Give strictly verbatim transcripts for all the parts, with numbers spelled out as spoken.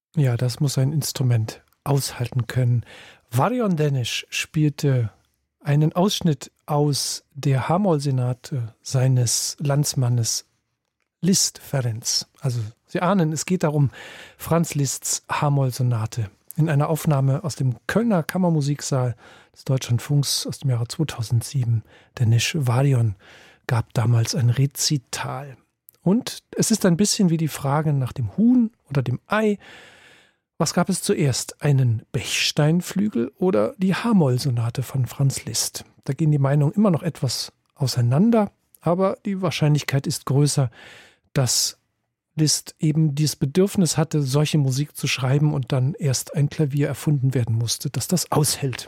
Ja, das muss ein Instrument aushalten können. Varion Danish spielte einen Ausschnitt aus der H-Moll-Sonate seines Landsmannes Liszt Ferenc. Also Sie ahnen, es geht darum, Franz Liszts H-Moll-Sonate in einer Aufnahme aus dem Kölner Kammermusiksaal des Deutschlandfunks aus dem Jahre zweitausendsieben. Danish Varion gab damals ein Rezital. Und es ist ein bisschen wie die Frage nach dem Huhn oder dem Ei. Was gab es zuerst, einen Bechsteinflügel oder die H-Moll-Sonate von Franz Liszt? Da gehen die Meinungen immer noch etwas auseinander, aber die Wahrscheinlichkeit ist größer, dass Liszt eben dieses Bedürfnis hatte, solche Musik zu schreiben und dann erst ein Klavier erfunden werden musste, das das aushält.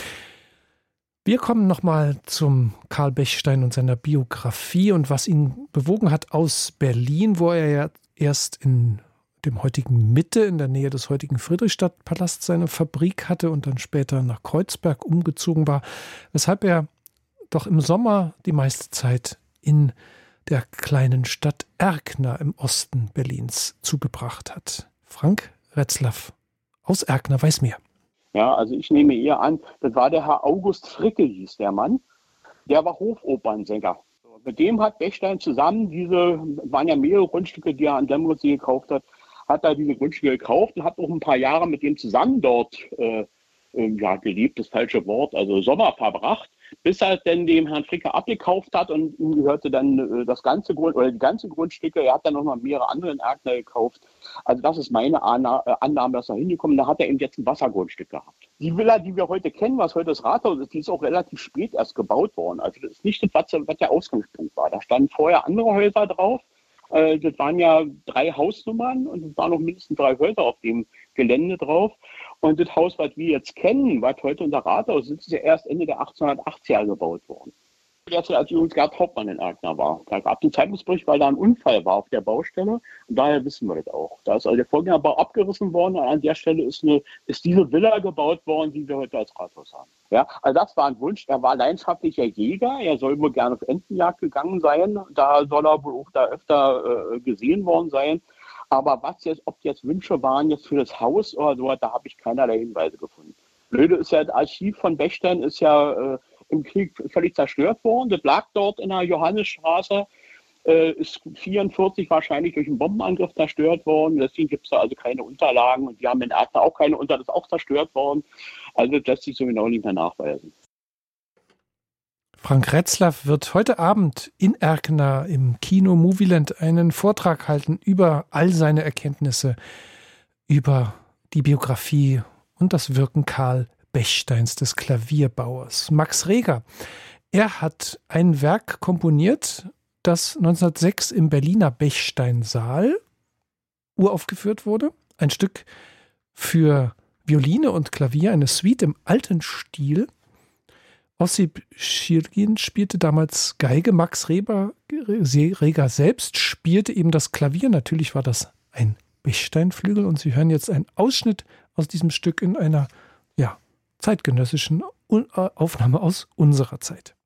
Wir kommen nochmal zum Karl Bechstein und seiner Biografie und was ihn bewogen hat aus Berlin, wo er ja erst in dem heutigen Mitte, in der Nähe des heutigen Friedrichstadtpalasts, seine Fabrik hatte und dann später nach Kreuzberg umgezogen war, weshalb er doch im Sommer die meiste Zeit in der kleinen Stadt Erkner im Osten Berlins zugebracht hat. Frank Retzlaff aus Erkner weiß mehr. Ja, also ich nehme eher an, das war der Herr August Fricke, hieß der Mann. Der war Hofopernsänger. Mit dem hat Bechstein zusammen diese, waren ja mehrere Grundstücke, die er an Lemgotsee gekauft hat, hat er diese Grundstücke gekauft und hat auch ein paar Jahre mit dem zusammen dort äh, ja, gelebt, das falsche Wort, also Sommer verbracht, bis er dann dem Herrn Fricke abgekauft hat und ihm gehörte dann äh, das ganze Grund oder die ganze Grundstücke. Er hat dann noch mal mehrere andere in Erkner gekauft. Also das ist meine Anna- äh, Annahme, dass er hingekommen ist. Da hat er eben jetzt ein Wassergrundstück gehabt. Die Villa, die wir heute kennen, was heute das Rathaus ist, die ist auch relativ spät erst gebaut worden. Also das ist nicht das, was, was der Ausgangspunkt war. Da standen vorher andere Häuser drauf. Äh, das waren ja drei Hausnummern und es waren noch mindestens drei Häuser auf dem Gelände drauf. Und das Haus, was wir jetzt kennen, was heute unser Rathaus ist, ist ja erst Ende der achtzehnhundertachtziger gebaut worden. Jetzt, als übrigens Gerd Hauptmann in Erkner war. Da gab es einen Zeitungsbericht, weil da ein Unfall war auf der Baustelle. Und daher wissen wir das auch. Da ist also der Vorgängerbau abgerissen worden und an der Stelle ist, eine, ist diese Villa gebaut worden, die wir heute als Rathaus haben. Ja, also das war ein Wunsch. Er war leidenschaftlicher Jäger. Er soll wohl gerne auf Entenjagd gegangen sein. Da soll er wohl auch da öfter äh, gesehen worden sein. Aber was jetzt, ob jetzt Wünsche waren jetzt für das Haus oder so, da habe ich keinerlei Hinweise gefunden. Blöde ist ja, das Archiv von Bechstein ist ja äh, im Krieg völlig zerstört worden. Das lag dort in der Johannisstraße, äh, ist vierundvierzig wahrscheinlich durch einen Bombenangriff zerstört worden. Deswegen gibt es da also keine Unterlagen und die haben in Erkner auch keine Unterlagen, das ist auch zerstört worden. Also das lässt sich so genau nicht mehr nachweisen. Frank Retzlaff wird heute Abend in Erkner im Kino Movieland einen Vortrag halten über all seine Erkenntnisse, über die Biografie und das Wirken Karl Bechsteins, des Klavierbauers. Max Reger, er hat ein Werk komponiert, das neunzehnhundertsechs im Berliner Bechsteinsaal uraufgeführt wurde. Ein Stück für Violine und Klavier, eine Suite im alten Stil. Ossip Schirgin spielte damals Geige, Max Reber, Reger selbst spielte eben das Klavier. Natürlich war das ein Bechsteinflügel und Sie hören jetzt einen Ausschnitt aus diesem Stück in einer ja, zeitgenössischen Aufnahme aus unserer Zeit.